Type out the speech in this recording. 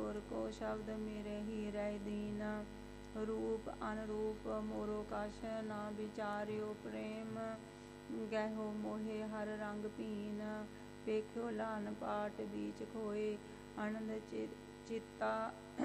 जोर को शब्द मेरे ही रह दीन। रूप अनरूप मोरो कश ना विचार्यो प्रेम। गहो मोहे हर रंग भीन। वेख्यो लान पाट बीच खोए। आनंद चिता